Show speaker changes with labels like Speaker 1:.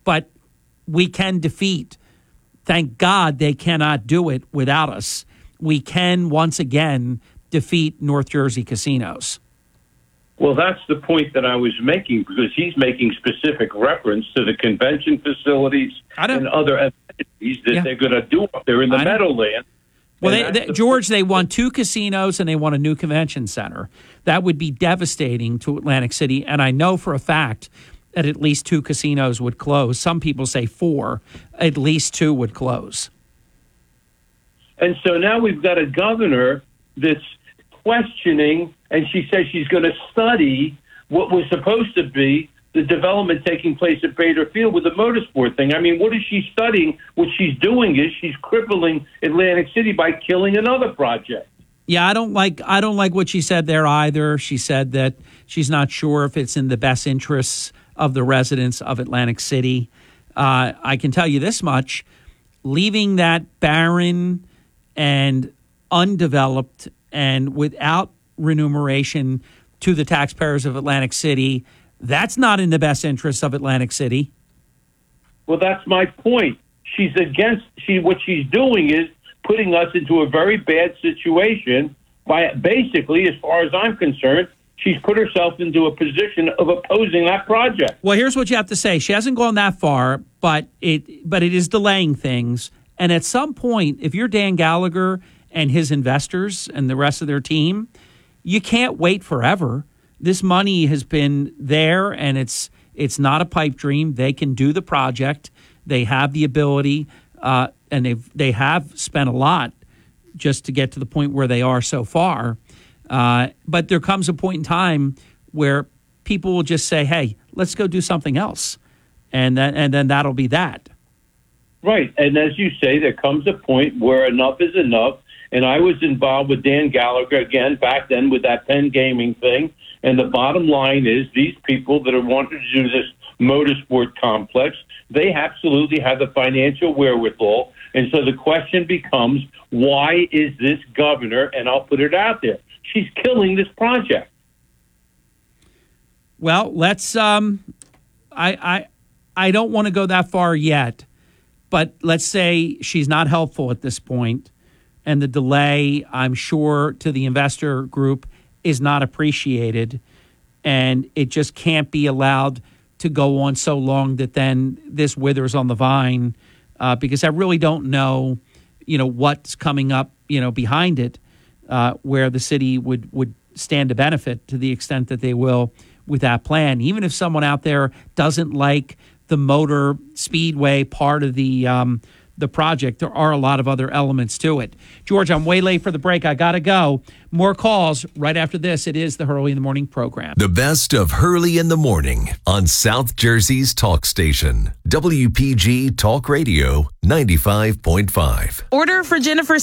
Speaker 1: but we can defeat. Thank God they cannot do it without us. We can once again defeat North Jersey casinos.
Speaker 2: Well, that's the point that I was making, because he's making specific reference to the convention facilities and other amenities that they're going to do up there in the Meadowlands.
Speaker 1: Well, George, they want 2 casinos and they want a new convention center. That would be devastating to Atlantic City, and I know for a fact that at least 2 casinos would close. Some people say 4. At least 2 would close.
Speaker 2: And so now we've got a governor that's questioning, and she says she's going to study what was supposed to be the development taking place at Bader Field with the motorsport thing. I mean, what is she studying? What she's doing is she's crippling Atlantic City by killing another project.
Speaker 1: Yeah, I don't like what she said there either. She said that she's not sure if it's in the best interests of the residents of Atlantic City. I can tell you this much: leaving that barren and undeveloped and without remuneration to the taxpayers of Atlantic City, that's not in the best interests of Atlantic City.
Speaker 2: Well, that's my point. She's against. What she's doing is putting us into a very bad situation by basically, as far as I'm concerned, she's put herself into a position of opposing that project.
Speaker 1: Well, here's what you have to say. She hasn't gone that far, but it is delaying things. And at some point, if you're Dan Gallagher and his investors and the rest of their team, you can't wait forever. This money has been there, and it's not a pipe dream. They can do the project. They have the ability, and they have spent a lot just to get to the point where they are so far. But there comes a point in time where people will just say, "Hey, let's go do something else," and then that'll be that.
Speaker 2: Right, and as you say, there comes a point where enough is enough. And I was involved with Dan Gallagher again back then with that Penn Gaming thing. And the bottom line is these people that are wanting to do this motorsport complex, they absolutely have the financial wherewithal. And so the question becomes, why is this governor, and I'll put it out there, she's killing this project.
Speaker 1: Well, let's I don't want to go that far yet, but let's say she's not helpful at this point. And the delay, I'm sure, to the investor group is not appreciated. And it just can't be allowed to go on so long that then this withers on the vine, because I really don't know, what's coming up, behind it, where the city would stand to benefit to the extent that they will with that plan. Even if someone out there doesn't like the motor speedway part of the project, there are a lot of other elements to it. George, I'm way late for the break. I got to go. More calls right after this. It is the Hurley in the Morning program.
Speaker 3: The best of Hurley in the Morning on South Jersey's talk station, WPG Talk Radio 95.5.
Speaker 4: Order for Jennifer